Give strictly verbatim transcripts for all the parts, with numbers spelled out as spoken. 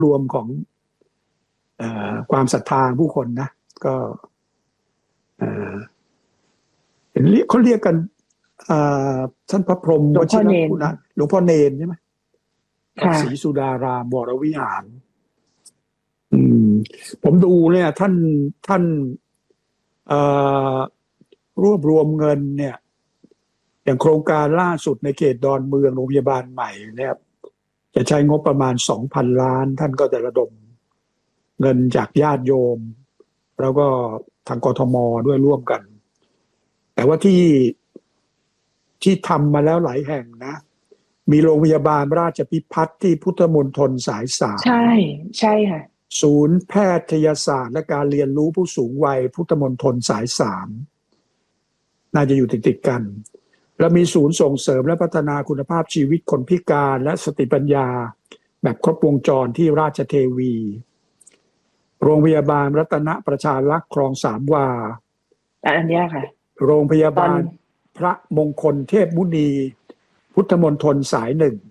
รวมของเอ่อความศรัทธาผู้คนนะก็เอ่อเห็นเขาเรียกกันท่านพระพรหมวชิรคุณะหลวงพ่อเนรใช่ไหมวัดศรีสุดารามวรวิหารอืมผมดูเนี่ยท่านท่านเอ่อรวบรวมเงินเนี่ยอย่างโครงการล่าสุดในเขตดอนเมืองโรงพยาบาลใหม่เนี่ยจะใช้งบประมาณ สองพัน ล้านท่านก็จะระดมเงินจากญาติโยมแล้วก็ทางกทมด้วยร่วมกันแต่ว่าที่ที่ทำมาแล้วหลายแห่งนะมีโรงพยาบาลราชพิพัฒน์ที่พุทธมณฑลสายสามใช่ใช่ค่ะศูนย์แพทยศาสตร์และการเรียนรู้ผู้สูงวัยพุทธมณฑลสายสามน่าจะอยู่ติดๆกันแล้วมีศูนย์ส่งเสริมและพัฒนาคุณภาพชีวิตคนพิการและสติปัญญาแบบครบวงจรที่ราชเทวีโรงพยาบาลรัตนประชารักษ์คลองสามวาอันนี้ค่ะโรงพยาบาลพระมงคลเทพมุนีพุทธมณฑลสายหนึ่ง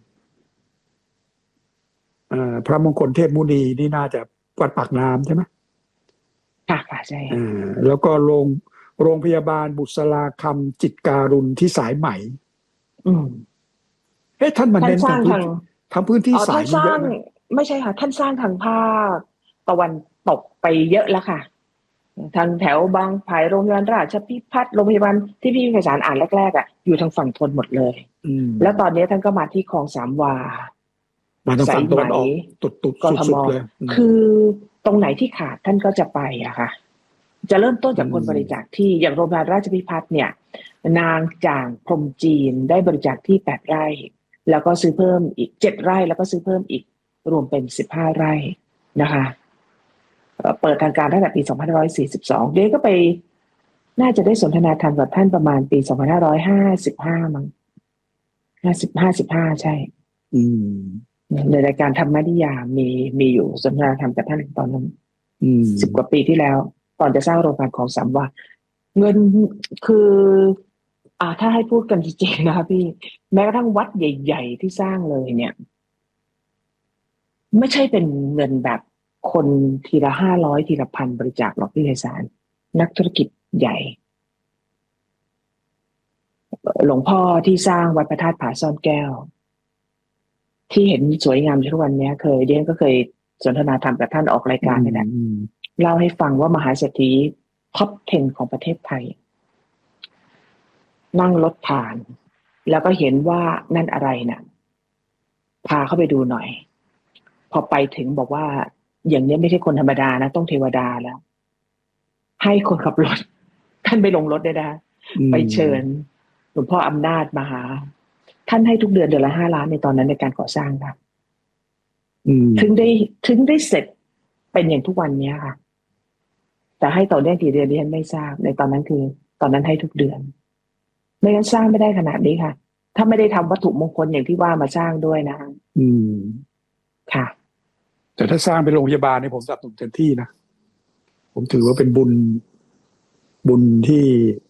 พระมงคลเทพมุนีนี่น่าจะวัดปากน้ำใช่ไหมค่ะค่ะใช่แล้วก็โรงโรงพยาบาลบุษราคำจิตการุณที่สายไหมอืมเฮ้ยท่านมาเน้นทางพื้นทางพื้นที่สายนี้เยอะไหมไม่ใช่ค่ะท่านสร้างทางภาคตะวันตกไปเยอะแล้วค่ะทางแถวบางไผ่โรงพยาบาลราชพิพัฒน์โรงพยาบาลที่พี่ไพศาลอ่านแรกๆอ่ะอยู่ทางฝั่งทนหมดเลยแล้วตอนนี้ท่านก็มาที่คลองสามวามาทางฝั่งตะวันออกตุดๆสุดๆเลยคือตรงไหนที่ขาดท่านก็จะไปอะค่ะจะเริ่มต้นจากคนบริจาคที่อย่างโรงพยาบาลราชพิพัฒน์เนี่ยนางจ่างพรหมจีนได้บริจาคที่แปดไร่แล้วก็ซื้อเพิ่มอีกเจ็ดไร่แล้วก็ซื้อเพิ่มอีกรวมเป็นสิบห้าไร่นะคะเปิดทางการตั้งแต่ปีสองพันห้าร้อยสี่สิบสองเดี๋ยวก็ไปน่าจะได้สนทนาธรรมกับท่านประมาณปีสองพันห้าร้อยห้าสิบห้ามั้งห้าสิบห้าสิบห้าใช่อืมในรายการธรรมนิยามมีมีอยู่สนทนาธรรมกับท่านตอนนั้นสิบกว่าปีที่แล้วตอนจะสร้างโรงพยาบาลของสามวาเงินคืออ่าถ้าให้พูดกันจริงๆนะคะพี่แม้กระทั่งวัดใหญ่ๆที่สร้างเลยเนี่ยไม่ใช่เป็นเงินแบบคนทีละห้าร้อยทีละพันบริจาคหรอกพี่ไพศาลนักธุรกิจใหญ่หลวงพ่อที่สร้างวัดพระธาตุผาซ่อนแก้วที่เห็นสวยงามทุกวันนี้เคยเดียนก็เคยสนทนาธรรมกับท่านออกรายการนี่แหละเล่าให้ฟังว่ามหาเศรษฐีท็อปสิบของประเทศไทยนั่งรถผ่านแล้วก็เห็นว่านั่นอะไรน่ะพาเข้าไปดูหน่อยพอไปถึงบอกว่าอย่างนี้ไม่ใช่คนธรรมดานะต้องเทวดาแล้วให้คนขับรถท่านไปลงรถได้นะไปเชิญหลวงพ่ออำนาจมาหาท่านให้ทุกเดือนเดือนละห้าล้านในตอนนั้นในการก่อสร้างค่ะถึงได้ถึงได้เสร็จเป็นอย่างทุกวันนี้ค่ะแต่ให้ต่อเนื่องกี่เดือนดิฉันไม่ทราบในตอนนั้นคือตอนนั้นให้ทุกเดือนไม่งั้นสร้างไม่ได้ขนาดนี้ค่ะถ้าไม่ได้ทำวัตถุมงคลอย่างที่ว่ามาสร้างด้วยนะอืมค่ะแต่ถ้าสร้างเป็นโรงพยาบาลเนี่ยผมสนับสนุนเต็มที่นะผมถือว่าเป็นบุญบุญที่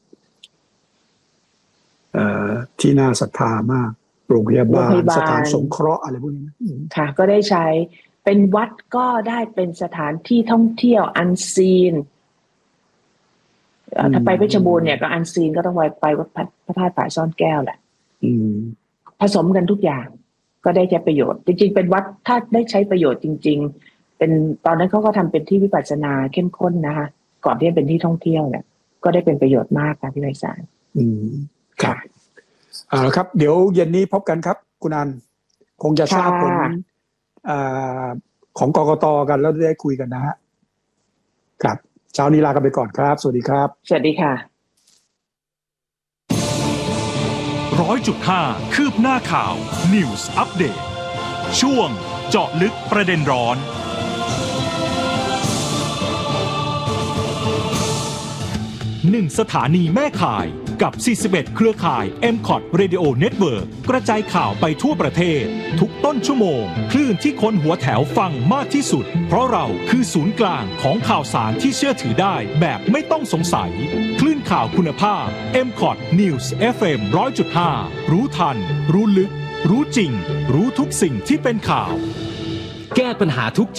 เอ่อที่น่าศรัทธามากโรงพยาบาลสถานสงเคราะห์อะไรพวกนี้นะค่ะก็ได้ใช้เป็นวัดก็ได้เป็นสถานที่ท่องเที่ยวอันซีนถ้าไปเพชรบูรณ์เนี่ยก็อันซีนก็ต้องไปไปวัดพระธาตุผาซ่อนแก้วแหละผสมกันทุกอย่างก็ได้ใช้ประโยชน์จริงๆเป็นวัดถ้าได้ใช้ประโยชน์จริงๆเป็นตอนนั้นเขาก็ทำเป็นที่วิปัสสนาเข้มข้นนะคะก่อนที่จะเป็นที่ท่องเที่ยวเนี่ยก็ได้เป็นประโยชน์มากค่ะพี่ไพศาลอืมค่ะเอาละครับเดี๋ยวเย็นนี้พบกันครับคุณอันคงจะทราบผลของกกต.กันแล้วได้คุยกันนะฮะครับเช้านี้ลากันไปก่อนครับสวัสดีครับสวัสดีค่ะร้อยจุดห้าคืบหน้าข่าว News Update ช่วงเจาะลึกประเด็นร้อนหนึ่งสถานีแม่ข่ายกับสี่สิบเอ็ดเครือข่าย เอ็ม คอท Radio Network กระจายข่าวไปทั่วประเทศทุกต้นชั่วโมงคลื่นที่คนหัวแถวฟังมากที่สุดเพราะเราคือศูนย์กลางของข่าวสารที่เชื่อถือได้แบบไม่ต้องสงสัยคลื่นข่าวคุณภาพ เอ็ม คอท News เอฟ เอ็ม หนึ่งร้อยจุดห้า รู้ทันรู้ลึกรู้จริงรู้ทุกสิ่งที่เป็นข่าวแก้ปัญหาทุก